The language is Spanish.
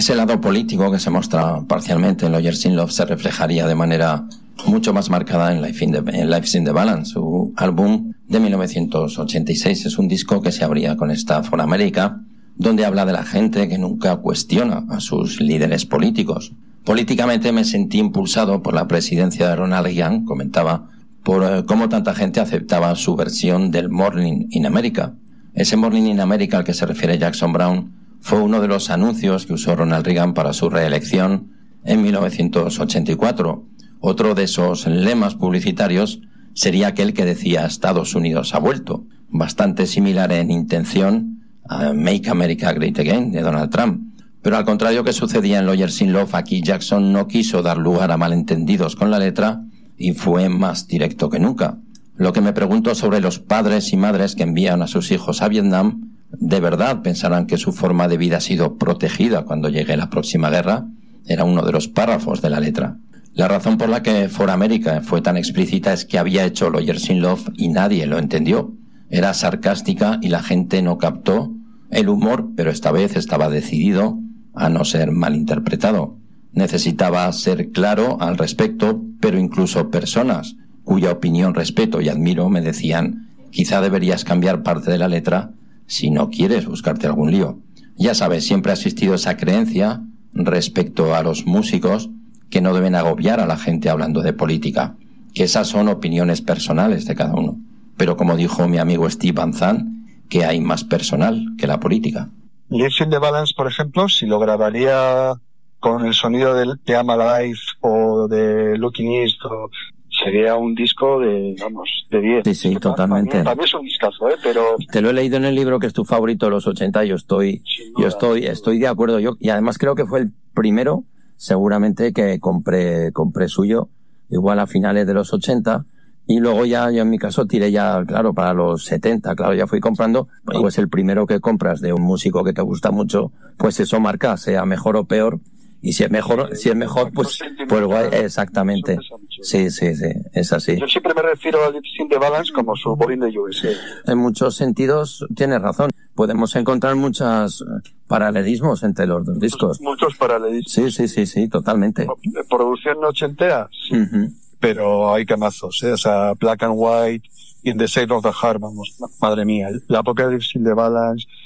Ese lado político que se muestra parcialmente en Lawyers in Love se reflejaría de manera mucho más marcada en Life's in the Balance, su álbum de 1986. Es un disco que se abría con esta For America, donde habla de la gente que nunca cuestiona a sus líderes políticos. Políticamente me sentí impulsado por la presidencia de Ronald Reagan, comentaba, por cómo tanta gente aceptaba su versión del Morning in America. Ese Morning in America al que se refiere Jackson Browne fue uno de los anuncios que usó Ronald Reagan para su reelección en 1984. Otro de esos lemas publicitarios sería aquel que decía Estados Unidos ha vuelto, bastante similar en intención a Make America Great Again de Donald Trump. Pero al contrario que sucedía en Lawyers in Love, aquí Jackson no quiso dar lugar a malentendidos con la letra y fue más directo que nunca. Lo que me pregunto sobre los padres y madres que envían a sus hijos a Vietnam, ¿de verdad pensarán que su forma de vida ha sido protegida cuando llegue la próxima guerra? Era uno de los párrafos de la letra. La razón por la que For America fue tan explícita es que había hecho Lawyers in Love y nadie lo entendió. Era sarcástica y la gente no captó el humor, pero esta vez estaba decidido a no ser malinterpretado. Necesitaba ser claro al respecto, pero incluso personas cuya opinión respeto y admiro me decían, quizá deberías cambiar parte de la letra si no quieres buscarte algún lío. Ya sabes, siempre ha existido esa creencia respecto a los músicos que no deben agobiar a la gente hablando de política, que esas son opiniones personales de cada uno. Pero como dijo mi amigo Steve Van Zandt, que hay más personal que la política. Lives in the Balance, por ejemplo, si lo grabaría con el sonido de I'm Alive o de Looking East, sería un disco de 10. Sí, sí, totalmente. También es un discazo, pero... Te lo he leído en el libro que es tu favorito de los 80, estoy de acuerdo. Y además creo que fue el primero, seguramente, que compré suyo, igual a finales de los 80, y luego yo en mi caso tiré ya, claro, para los 70, claro, ya fui comprando, pues el primero que compras de un músico que te gusta mucho, pues eso marca, sea mejor o peor, y si es mejor, pues guay, exactamente. Sí, es así. Yo siempre me refiero a Lives in the Balance como su Born in the USA. En muchos sentidos tienes razón. Podemos encontrar muchos paralelismos entre los dos discos. Muchos paralelismos. Sí, totalmente. Producción ochentera, sí. Uh-huh. Pero hay camazos, o sea, Black and White, In the Shade of the Heart, vamos, madre mía, la propia Lives in the Balance,